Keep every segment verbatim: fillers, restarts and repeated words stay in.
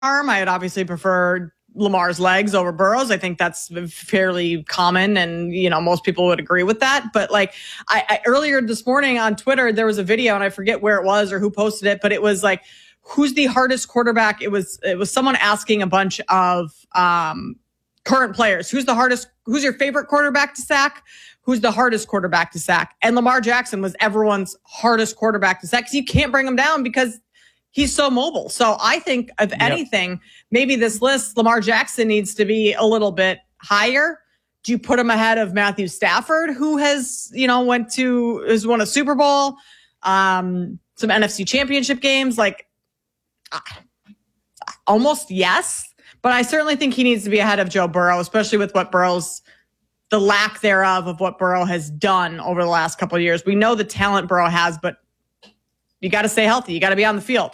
arm. I'd obviously prefer Lamar's legs over Burrow's. I think that's fairly common, and you know most people would agree with that. But like I, I earlier this morning on Twitter, there was a video, and I forget where it was or who posted it, but it was like, who's the hardest quarterback? It was it was someone asking a bunch of um, current players, who's the hardest, who's your favorite quarterback to sack? Who's the hardest quarterback to sack? And Lamar Jackson was everyone's hardest quarterback to sack because you can't bring him down because he's so mobile. So I think, if yep. anything, maybe this list, Lamar Jackson needs to be a little bit higher. Do you put him ahead of Matthew Stafford, who has, you know, went to, has won a Super Bowl, um, some N F C championship games? Like, uh, almost yes. But I certainly think he needs to be ahead of Joe Burrow, especially with what Burrow's, the lack thereof of what Burrow has done over the last couple of years. We know the talent Burrow has, but you got to stay healthy. You got to be on the field.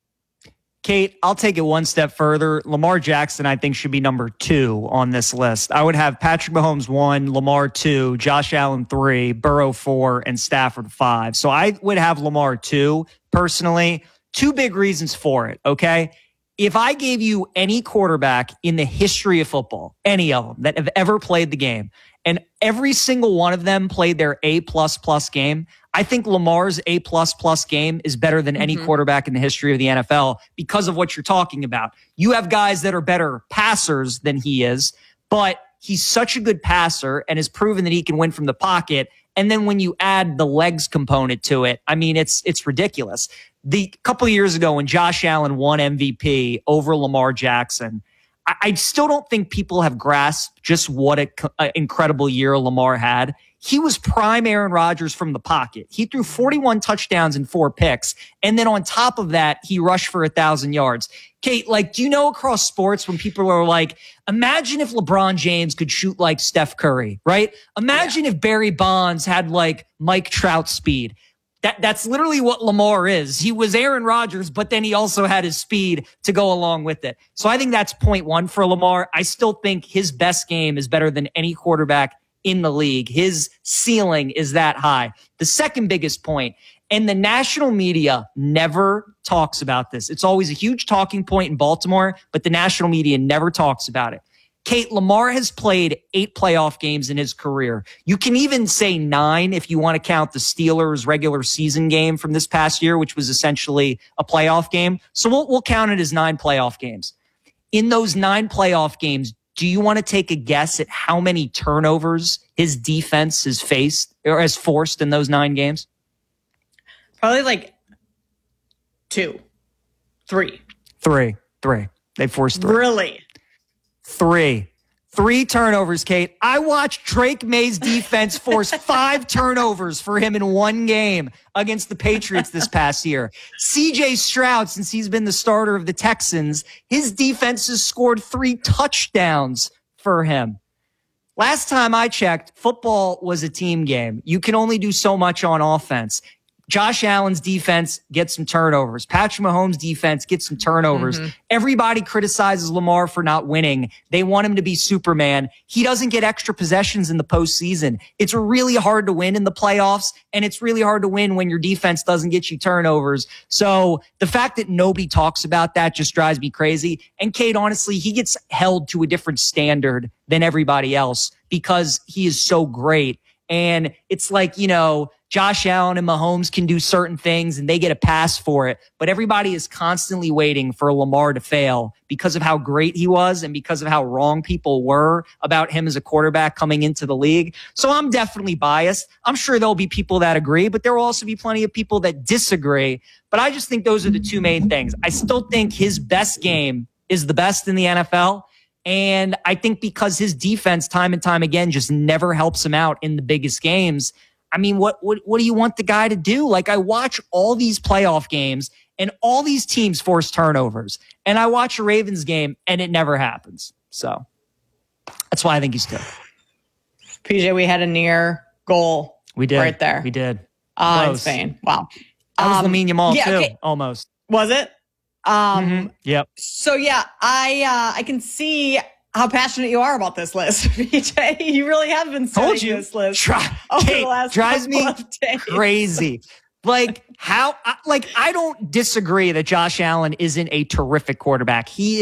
Kate, I'll take it one step further. Lamar Jackson, I think, should be number two on this list. I would have Patrick Mahomes one, Lamar two, Josh Allen three, Burrow four, and Stafford five. So I would have Lamar two, personally. Two big reasons for it, okay? If I gave you any quarterback in the history of football, any of them that have ever played the game, and every single one of them played their A plus plus game, I think Lamar's A plus plus game is better than any mm-hmm. quarterback in the history of the N F L because of what you're talking about. You have guys that are better passers than he is, but he's such a good passer and has proven that he can win from the pocket. And then when you add the legs component to it, I mean, it's it's ridiculous. The couple of years ago when Josh Allen won M V P over Lamar Jackson, I, I still don't think people have grasped just what an incredible year Lamar had. He was prime Aaron Rodgers from the pocket. He threw forty-one touchdowns and four picks. And then on top of that, he rushed for a thousand yards. Kate, like, do you know across sports when people are like, imagine if LeBron James could shoot like Steph Curry, right? Imagine yeah. if Barry Bonds had like Mike Trout speed. That, that's literally what Lamar is. He was Aaron Rodgers, but then he also had his speed to go along with it. So I think that's point one for Lamar. I still think his best game is better than any quarterback in the league. His ceiling is that high. The second biggest point, and the national media never talks about this. It's always a huge talking point in Baltimore, but the national media never talks about it. Kate, Lamar has played eight playoff games in his career. You can even say nine if you want to count the Steelers regular season game from this past year, which was essentially a playoff game. So we'll, we'll count it as nine playoff games. In those nine playoff games, do you want to take a guess at how many turnovers his defense has faced or has forced in those nine games? Probably like two, three. Three, three. They forced three. Really? Three. Three turnovers, Kate. I watched Drake May's defense force five turnovers for him in one game against the Patriots this past year. C J Stroud, since he's been the starter of the Texans, his defense has scored three touchdowns for him. Last time I checked, football was a team game. You can only do so much on offense. Josh Allen's defense gets some turnovers. Patrick Mahomes' defense gets some turnovers. Mm-hmm. Everybody criticizes Lamar for not winning. They want him to be Superman. He doesn't get extra possessions in the postseason. It's really hard to win in the playoffs, and it's really hard to win when your defense doesn't get you turnovers. So the fact that nobody talks about that just drives me crazy. And Kate, honestly, he gets held to a different standard than everybody else because he is so great. And it's like, you know, Josh Allen and Mahomes can do certain things and they get a pass for it. But everybody is constantly waiting for Lamar to fail because of how great he was and because of how wrong people were about him as a quarterback coming into the league. So I'm definitely biased. I'm sure there'll be people that agree, but there will also be plenty of people that disagree. But I just think those are the two main things. I still think his best game is the best in the N F L. And I think because his defense time and time again just never helps him out in the biggest games. I mean, what, what, what do you want the guy to do? Like, I watch all these playoff games and all these teams force turnovers, and I watch a Ravens game and it never happens. So that's why I think he's good. P J, we had a near goal. We did. Right there. We did. Uh, in Spain. Wow. That was um, Lamine Yamal yeah, too, okay. almost. Was it? Um, mm-hmm. Yep. So yeah, I, uh, I can see how passionate you are about this list, P J. You really have been studying this list. Try, over Kate, the last drives me days. crazy. Like how, I- like I don't disagree that Josh Allen isn't a terrific quarterback. He